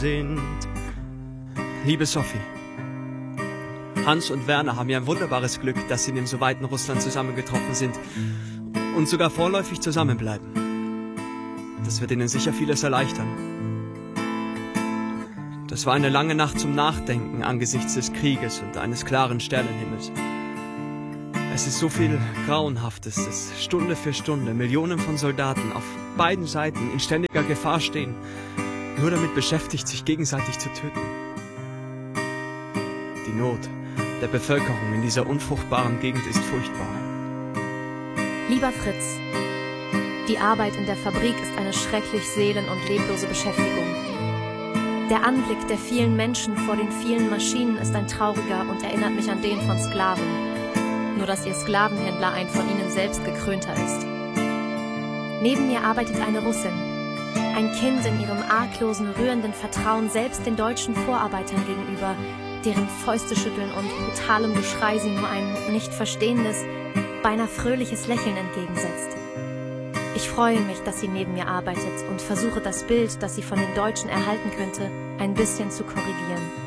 sind. Liebe Sophie, Hans und Werner haben ja ein wunderbares Glück, dass sie in dem so weiten Russland zusammengetroffen sind und sogar vorläufig zusammenbleiben. Das wird ihnen sicher vieles erleichtern. Das war eine lange Nacht zum Nachdenken angesichts des Krieges und eines klaren Sternenhimmels. Es ist so viel Grauenhaftes, dass Stunde für Stunde Millionen von Soldaten auf beiden Seiten in ständiger Gefahr stehen, nur damit beschäftigt, sich gegenseitig zu töten. Die Not der Bevölkerung in dieser unfruchtbaren Gegend ist furchtbar. Lieber Fritz, die Arbeit in der Fabrik ist eine schrecklich seelen- und leblose Beschäftigung. Der Anblick der vielen Menschen vor den vielen Maschinen ist ein trauriger und erinnert mich an den von Sklaven. Nur dass ihr Sklavenhändler ein von ihnen selbst gekrönter ist. Neben mir arbeitet eine Russin. Ein Kind in ihrem arglosen, rührenden Vertrauen selbst den deutschen Vorarbeitern gegenüber, deren Fäuste schütteln und brutalem Geschrei sie nur ein nicht verstehendes, beinahe fröhliches Lächeln entgegensetzt. Ich freue mich, dass sie neben mir arbeitet und versuche das Bild, das sie von den Deutschen erhalten könnte, ein bisschen zu korrigieren.